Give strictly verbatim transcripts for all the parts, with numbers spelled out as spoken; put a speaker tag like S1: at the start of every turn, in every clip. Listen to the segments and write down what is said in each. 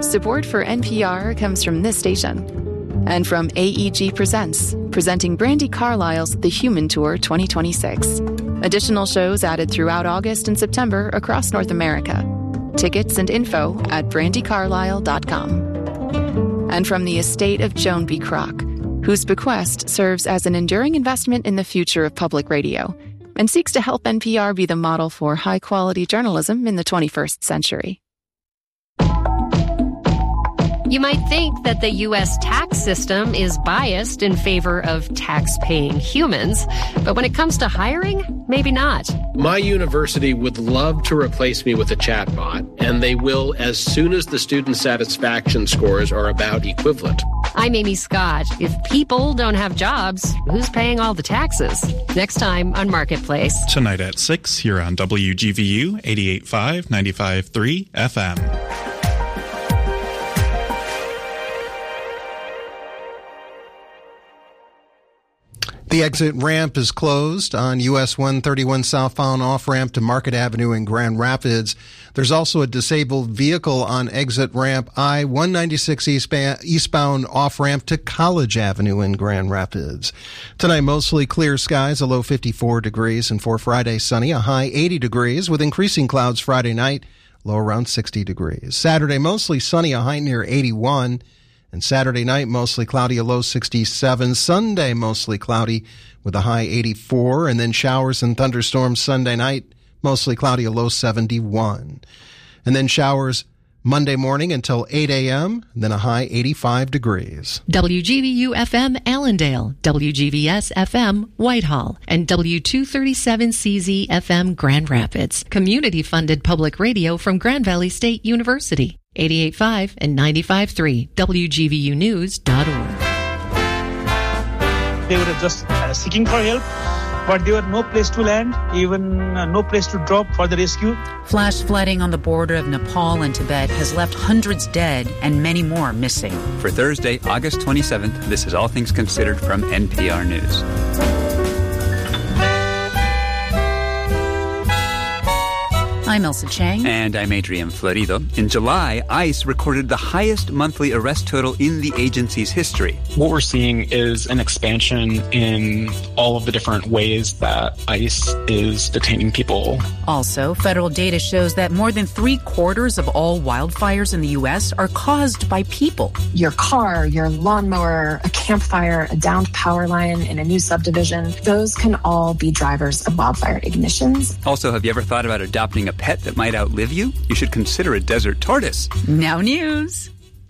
S1: Support for N P R comes from this station and from A E G Presents, presenting Brandi Carlile's The Human Tour twenty twenty-six. Additional shows added throughout August and September across North America. Tickets and info at brandi carlile dot com. And from the estate of Joan B. Kroc, whose bequest serves as an enduring investment in the future of public radio and seeks to help N P R be the model for high-quality journalism in the twenty-first century.
S2: You might think that the U S tax system is biased in favor of tax-paying humans, but when it comes to hiring, maybe not.
S3: My university would love to replace me with a chatbot, and they will as soon as the student satisfaction scores are about equivalent.
S2: I'm Amy Scott. If people don't have jobs, who's paying all the taxes? Next time on Marketplace.
S4: Tonight at six here on W G V U eighty-eight point five, ninety-five point three F M.
S5: The exit ramp is closed on U S one thirty-one southbound off-ramp to Market Avenue in Grand Rapids. There's also a disabled vehicle on exit ramp I one ninety-six eastbound off-ramp to College Avenue in Grand Rapids. Tonight, mostly clear skies, a low fifty-four degrees, and for Friday, sunny, a high eighty degrees, with increasing clouds Friday night, low around sixty degrees. Saturday, mostly sunny, a high near eighty-one. And Saturday night, mostly cloudy, a low sixty-seven. Sunday, mostly cloudy with a high eighty-four. And then showers and thunderstorms Sunday night, mostly cloudy, a low seventy-one. And then showers Monday morning until eight a.m., then a high eighty-five degrees.
S6: W G V U F M Allendale, W G V S F M Whitehall, and W two thirty-seven C Z F M Grand Rapids. Community-funded public radio from Grand Valley State University. eighty-eight point five and ninety-five point three W G V U news dot org.
S7: They were just uh, seeking for help, but there were no place to land, even uh, no place to drop for the rescue.
S8: Flash flooding on the border of Nepal and Tibet has left hundreds dead and many more missing.
S9: For Thursday, August twenty-seventh, this is All Things Considered from N P R News.
S8: I'm Elsa Chang.
S9: And I'm Adrian Florido. In July, ICE recorded the highest monthly arrest total in the agency's history.
S10: What we're seeing is an expansion in all of the different ways that ICE is detaining people.
S8: Also, federal data shows that more than three quarters of all wildfires in the U S are caused by people.
S11: Your car, your lawnmower, a campfire, a downed power line in a new subdivision, those can all be drivers of wildfire ignitions.
S9: Also, have you ever thought about adopting a pet that might outlive you? You should consider a desert tortoise.
S8: Now news.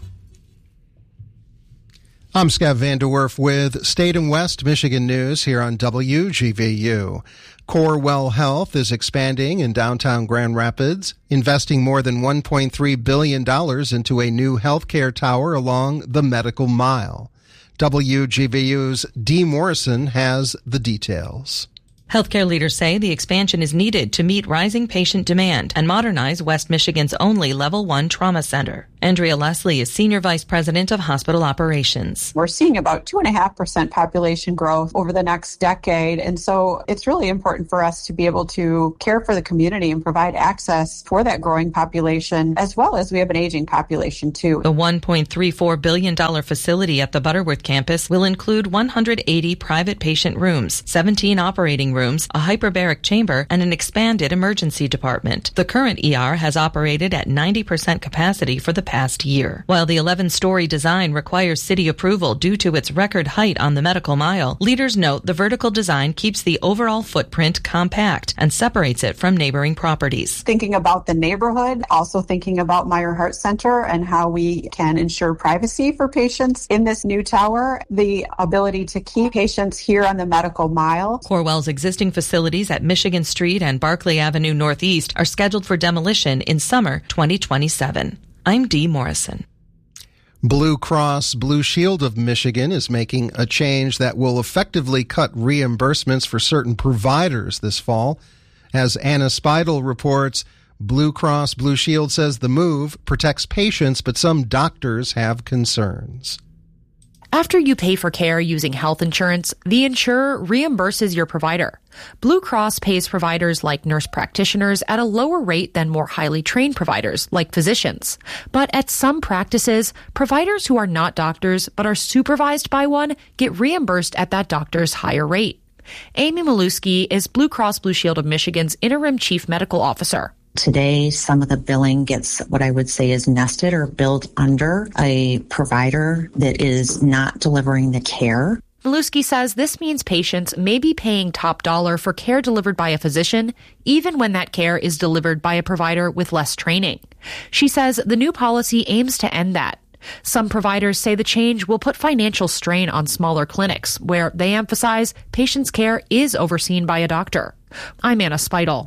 S5: I'm Scott Van Der Werf with State and West Michigan News here on W G V U. Corewell Health is expanding in downtown Grand Rapids, investing more than one point three billion dollars into a new healthcare tower along the Medical Mile. W G V U's Dee Morrison has the details.
S12: Healthcare leaders say the expansion is needed to meet rising patient demand and modernize West Michigan's only Level one trauma center. Andrea Leslie is Senior Vice President of Hospital Operations.
S13: We're seeing about two point five percent population growth over the next decade, and so it's really important for us to be able to care for the community and provide access for that growing population, as well as we have an aging population, too.
S12: The one point three four billion dollars facility at the Butterworth campus will include one hundred eighty private patient rooms, seventeen operating rooms, a hyperbaric chamber, and an expanded emergency department. The current E R has operated at ninety percent capacity for the past year. While the eleven-story design requires city approval due to its record height on the Medical Mile, leaders note the vertical design keeps the overall footprint compact and separates it from neighboring properties.
S13: Thinking about the neighborhood, also thinking about Meyer Heart Center and how we can ensure privacy for patients in this new tower, the ability to keep patients here on the Medical Mile.
S12: Corewell's existing facilities at Michigan Street and Barclay Avenue Northeast are scheduled for demolition in summer twenty twenty-seven. I'm Dee Morrison.
S5: Blue Cross Blue Shield of Michigan is making a change that will effectively cut reimbursements for certain providers this fall. As Anna Speidel reports, Blue Cross Blue Shield says the move protects patients, but some doctors have concerns.
S14: After you pay for care using health insurance, the insurer reimburses your provider. Blue Cross pays providers like nurse practitioners at a lower rate than more highly trained providers like physicians. But at some practices, providers who are not doctors but are supervised by one get reimbursed at that doctor's higher rate. Amy Maluski is Blue Cross Blue Shield of Michigan's interim chief medical officer.
S15: Today, some of the billing gets what I would say is nested or billed under a provider that is not delivering the care.
S14: Maluski says this means patients may be paying top dollar for care delivered by a physician, even when that care is delivered by a provider with less training. She says the new policy aims to end that. Some providers say the change will put financial strain on smaller clinics, where they emphasize patients' care is overseen by a doctor. I'm Anna Speidel.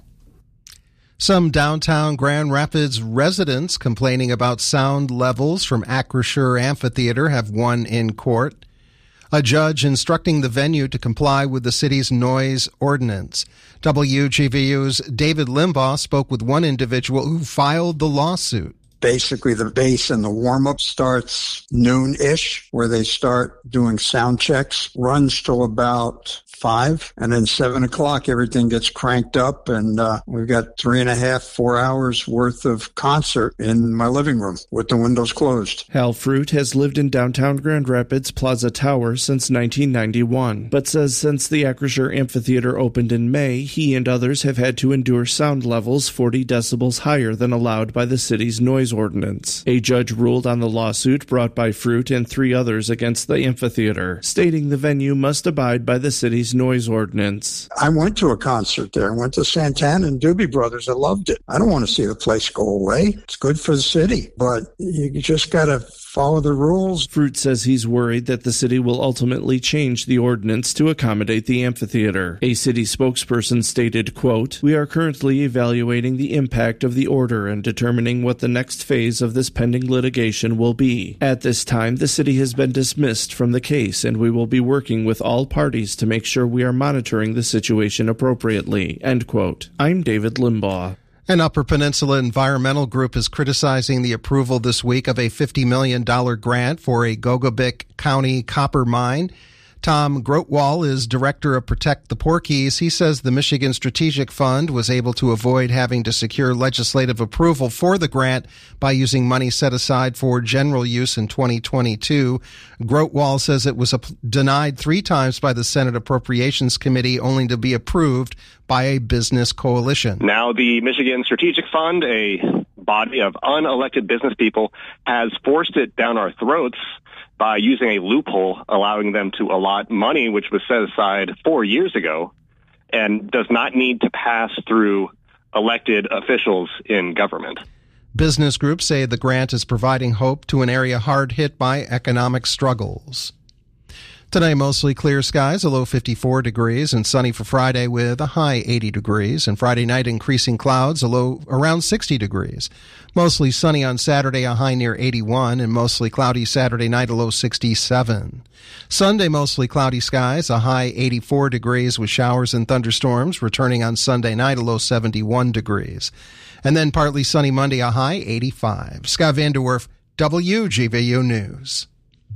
S5: Some downtown Grand Rapids residents complaining about sound levels from Acrisure Amphitheater have won in court. A judge instructing the venue to comply with the city's noise ordinance. W G V U's David Limbaugh spoke with one individual who filed the lawsuit.
S16: Basically, the bass and the warm-up starts noon-ish, where they start doing sound checks, runs till about five, and then seven o'clock, everything gets cranked up, and uh, we've got three and a half, four hours worth of concert in my living room with the windows closed.
S17: Hal Fruit has lived in downtown Grand Rapids Plaza Tower since nineteen ninety-one, but says since the Acrisure Amphitheater opened in May, he and others have had to endure sound levels forty decibels higher than allowed by the city's noise ordinance. A judge ruled on the lawsuit brought by Fruit and three others against the amphitheater, stating the venue must abide by the city's noise ordinance.
S16: I went to a concert there. I went to Santana and Doobie Brothers. I loved it. I don't want to see the place go away. It's good for the city, but you just got to follow the rules.
S17: Fruit says he's worried that the city will ultimately change the ordinance to accommodate the amphitheater. A city spokesperson stated, quote, "We are currently evaluating the impact of the order and determining what the next phase of this pending litigation will be. At this time, the city has been dismissed from the case, and we will be working with all parties to make sure we are monitoring the situation appropriately." End quote. I'm David Limbaugh.
S5: An Upper Peninsula environmental group is criticizing the approval this week of a fifty million dollars grant for a Gogebic County copper mine. Tom Grotwall is director of Protect the Porkies. He says the Michigan Strategic Fund was able to avoid having to secure legislative approval for the grant by using money set aside for general use in twenty twenty-two. Grotwall says it was denied three times by the Senate Appropriations Committee, only to be approved by a business coalition.
S18: Now the Michigan Strategic Fund, a body of unelected business people, has forced it down our throats by using a loophole, allowing them to allot money which was set aside four years ago and does not need to pass through elected officials in government.
S5: Business groups say the grant is providing hope to an area hard hit by economic struggles. Today, mostly clear skies, a low fifty-four degrees, and sunny for Friday with a high eighty degrees. And Friday night, increasing clouds, a low around sixty degrees. Mostly sunny on Saturday, a high near eighty-one, and mostly cloudy Saturday night, a low sixty-seven. Sunday, mostly cloudy skies, a high eighty-four degrees with showers and thunderstorms, returning on Sunday night, a low seventy-one degrees. And then partly sunny Monday, a high eighty-five. Scott Vanderwerf, W G V U News.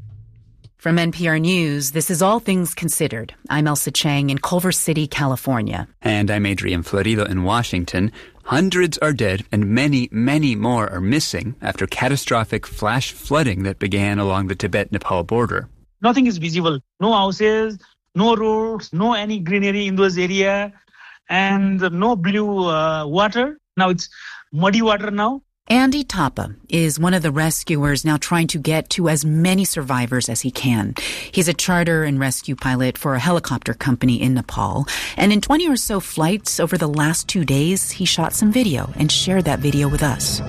S8: From N P R News, this is All Things Considered. I'm Elsa Chang in Culver City, California.
S9: And I'm Adrian Florido in Washington. Hundreds are dead and many, many more are missing after catastrophic flash flooding that began along the Tibet-Nepal border.
S7: Nothing is visible. No houses, no roads, no any greenery in those areas, and no blue uh, water. Now it's muddy water now.
S8: Andy Thapa is one of the rescuers now trying to get to as many survivors as he can. He's a charter and rescue pilot for a helicopter company in Nepal. And in twenty or so flights over the last two days, he shot some video and shared that video with us.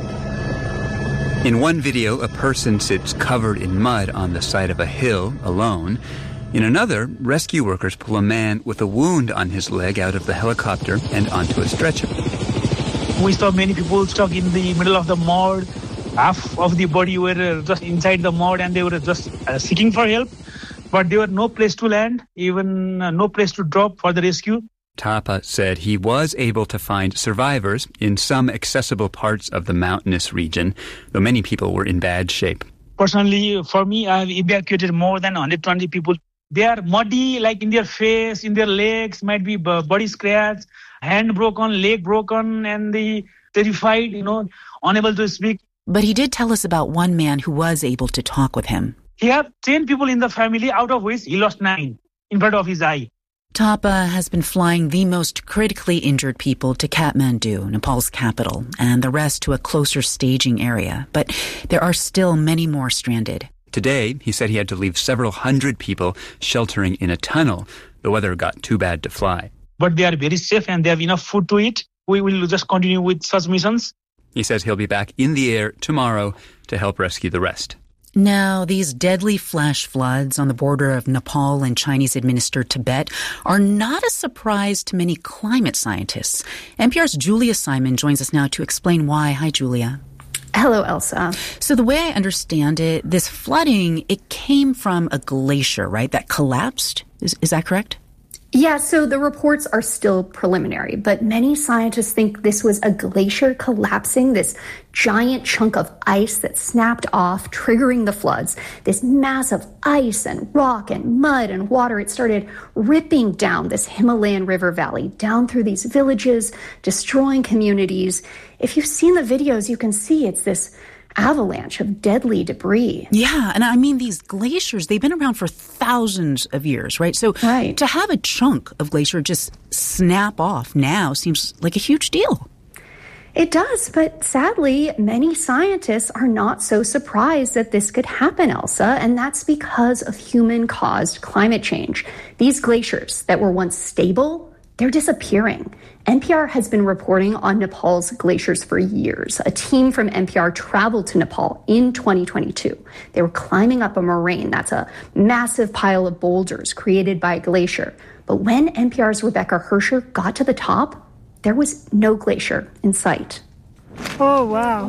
S9: In one video, a person sits covered in mud on the side of a hill alone. In another, rescue workers pull a man with a wound on his leg out of the helicopter and onto a stretcher.
S7: We saw many people stuck in the middle of the mud. Half of the body were just inside the mud and they were just uh, seeking for help. But there was no place to land, even uh, no place to drop for the rescue.
S9: Thapa said he was able to find survivors in some accessible parts of the mountainous region, though many people were in bad shape.
S7: Personally, for me, I have evacuated more than one hundred twenty people. They are muddy, like in their face, in their legs, might be body scratch, hand broken, leg broken, and they terrified, you know, unable to speak.
S8: But he did tell us about one man who was able to talk with him.
S7: He had ten people in the family, out of which he lost nine in front of his eye.
S8: Thapa has been flying the most critically injured people to Kathmandu, Nepal's capital, and the rest to a closer staging area. But there are still many more stranded.
S9: Today, he said he had to leave several hundred people sheltering in a tunnel. The weather got too bad to fly.
S7: But they are very safe and they have enough food to eat. We will just continue with such missions.
S9: He says he'll be back in the air tomorrow to help rescue the rest.
S8: Now, these deadly flash floods on the border of Nepal and Chinese-administered Tibet are not a surprise to many climate scientists. N P R's Julia Simon joins us now to explain why. Hi, Julia.
S19: Hello, Elsa.
S8: So the way I understand it, this flooding, it came from a glacier, right, that collapsed? Is, is that correct?
S19: Yeah, so the reports are still preliminary, but many scientists think this was a glacier collapsing, this giant chunk of ice that snapped off, triggering the floods. This mass of ice and rock and mud and water, it started ripping down this Himalayan river valley, down through these villages, destroying communities. If you've seen the videos, you can see it's this avalanche of deadly debris.
S8: Yeah, and I mean, these glaciers, they've been around for thousands of years, right? So right. to have a chunk of glacier just snap off now seems like a huge deal.
S19: It does, but sadly, many scientists are not so surprised that this could happen, Elsa, and that's because of human-caused climate change. These glaciers that were once stable, they're disappearing. N P R has been reporting on Nepal's glaciers for years. A team from N P R traveled to Nepal in twenty twenty-two. They were climbing up a moraine. That's a massive pile of boulders created by a glacier. But when N P R's Rebecca Hersher got to the top, there was no glacier in sight. Oh, wow.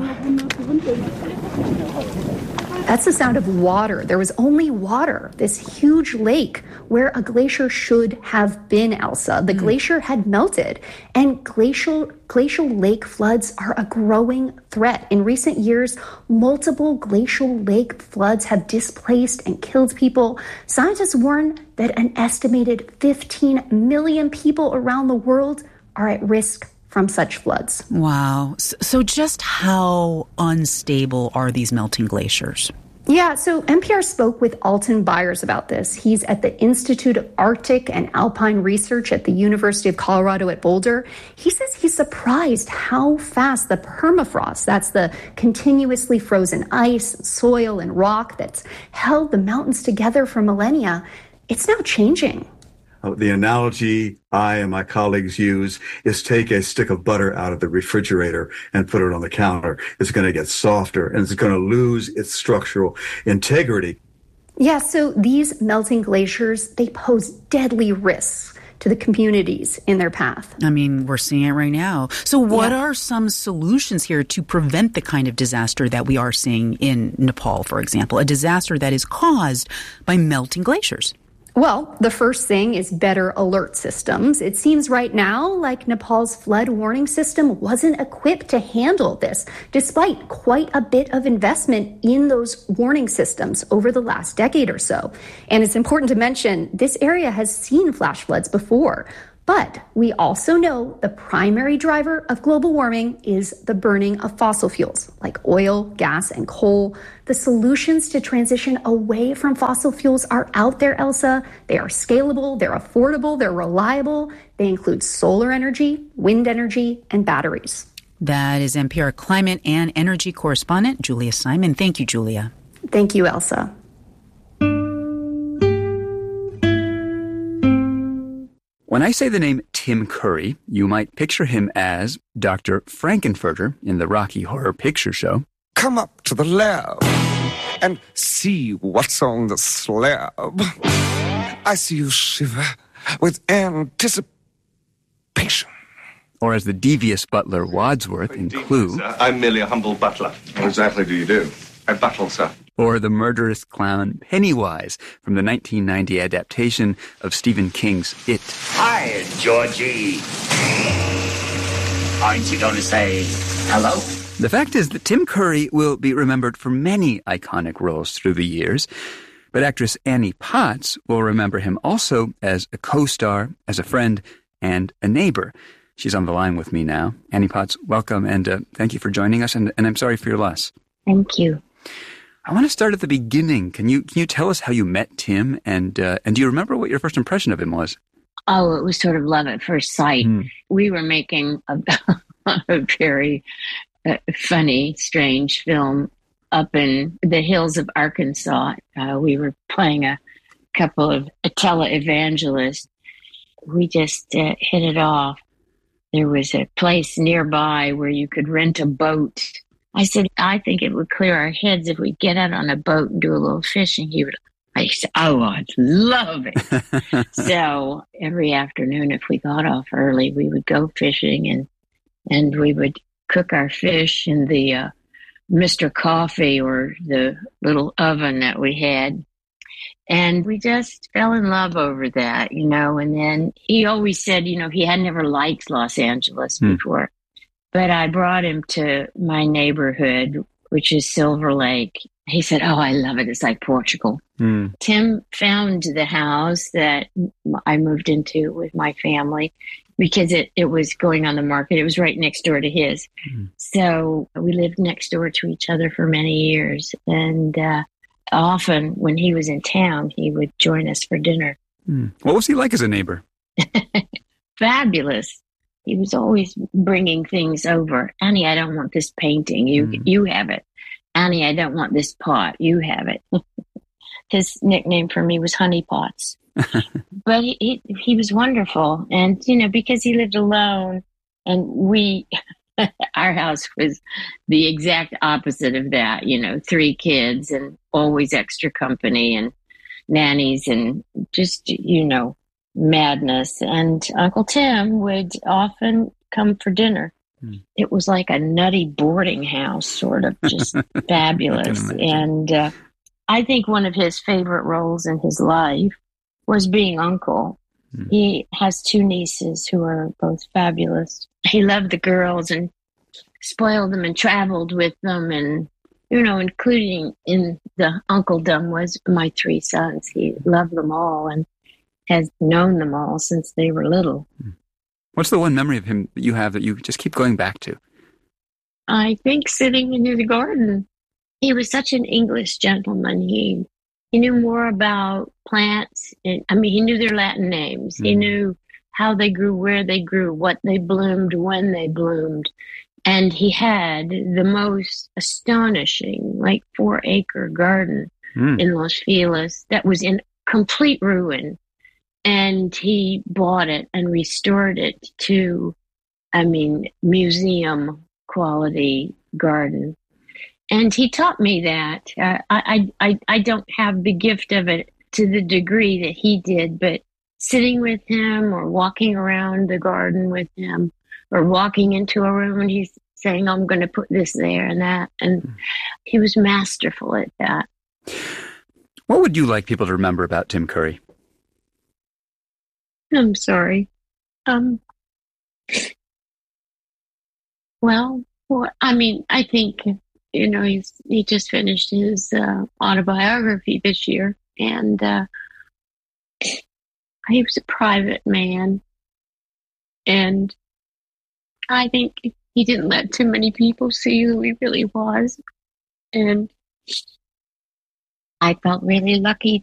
S19: That's the sound of water. There was only water, this huge lake where a glacier should have been, Elsa. The mm. glacier had melted, and glacial glacial lake floods are a growing threat. In recent years, multiple glacial lake floods have displaced and killed people. Scientists warn that an estimated fifteen million people around the world are at risk from such floods.
S8: Wow. So just how unstable are these melting glaciers?
S19: Yeah, so N P R spoke with Alton Byers about this. He's at the Institute of Arctic and Alpine Research at the University of Colorado at Boulder. He says he's surprised how fast the permafrost, that's the continuously frozen ice, soil, and rock that's held the mountains together for millennia, it's now changing.
S20: The analogy I and my colleagues use is take a stick of butter out of the refrigerator and put it on the counter. It's going to get softer and it's going to lose its structural integrity.
S19: Yeah, so these melting glaciers, they pose deadly risks to the communities in their path.
S8: I mean, we're seeing it right now. So what yeah. are some solutions here to prevent the kind of disaster that we are seeing in Nepal, for example, a disaster that is caused by melting glaciers?
S19: Well, the first thing is better alert systems. It seems right now like Nepal's flood warning system wasn't equipped to handle this, despite quite a bit of investment in those warning systems over the last decade or so. And it's important to mention, this area has seen flash floods before. But we also know the primary driver of global warming is the burning of fossil fuels like oil, gas, and coal. The solutions to transition away from fossil fuels are out there, Elsa. They are scalable, they're affordable, they're reliable. They include solar energy, wind energy, and batteries.
S8: That is N P R climate and energy correspondent Julia Simon. Thank you, Julia.
S19: Thank you, Elsa.
S9: When I say the name Tim Curry, you might picture him as Doctor Frankenfurter in the Rocky Horror Picture Show.
S21: Come up to the lab and see what's on the slab. I see you shiver with anticipation.
S9: Or as the devious butler Wadsworth in Clue.
S22: Sir, I'm merely a humble butler. What exactly do you do? I buttle, sir.
S9: Or the murderous clown Pennywise from the nineteen ninety adaptation of Stephen King's It.
S23: Hi, Georgie. Aren't you going to say hello?
S9: The fact is that Tim Curry will be remembered for many iconic roles through the years, but actress Annie Potts will remember him also as a co-star, as a friend, and a neighbor. She's on the line with me now. Annie Potts, welcome, and uh, thank you for joining us, and, and I'm sorry for your loss.
S1: Thank you.
S9: I want to start at the beginning. Can you can you tell us how you met Tim, and uh, and do you remember what your first impression of him was?
S1: Oh, it was sort of love at first sight.
S9: Mm.
S1: We were making a, a very uh, funny, strange film up in the hills of Arkansas. Uh, we were playing a couple of televangelists. We just uh, hit it off. There was a place nearby where you could rent a boat. I said, I think it would clear our heads if we get out on a boat and do a little fishing. He would, I said, oh, I'd love it. So every afternoon, if we got off early, we would go fishing, and and we would cook our fish in the uh, Mister Coffee, or the little oven that we had. And we just fell in love over that, you know. And then he always said, you know, he had never liked Los Angeles
S9: Hmm.
S1: before. But I brought him to my neighborhood, which is Silver Lake. He said, oh, I love it. It's like Portugal.
S9: Mm.
S1: Tim found the house that I moved into with my family because it, it was going on the market. It was right next door to his.
S9: Mm.
S1: So we lived next door to each other for many years. And uh, often when he was in town, he would join us for dinner.
S9: Mm. What was he like as a neighbor?
S1: Fabulous. He was always bringing things over. Annie, I don't want this painting. You mm. you have it. Annie, I don't want this pot. You have it. His nickname for me was Honey Pots. But he, he he was wonderful. And, you know, because he lived alone, and we, our house was the exact opposite of that, you know, three kids and always extra company and nannies and just, you know, madness. And Uncle Tim would often come for dinner. Hmm. It was like a nutty boarding house, sort of just fabulous. And uh, I think one of his favorite roles in his life was being uncle. Hmm. He has two nieces who are both fabulous. He loved the girls and spoiled them and traveled with them, and, you know, including in the uncledom was my three sons. He loved them all and has known them all since they were little.
S9: What's the one memory of him that you have that you just keep going back to?
S1: I think sitting in his garden. He was such an English gentleman. He he knew more about plants. And, I mean, he knew their Latin names. Mm. He knew how they grew, where they grew, what they bloomed, when they bloomed. And he had the most astonishing, like, four-acre garden mm. in Los Feliz that was in complete ruin. And he bought it and restored it to, I mean, museum quality garden. And he taught me that. Uh, I, I, I don't have the gift of it to the degree that he did, but sitting with him or walking around the garden with him or walking into a room and he's saying, I'm going to put this there and that. And he was masterful at that.
S9: What would you like people to remember about Tim Curry?
S1: I'm sorry. Um, well, well, I mean, I think, you know, he's, he just finished his uh, autobiography this year, and uh, he was a private man, and I think he didn't let too many people see who he really was, and I felt really lucky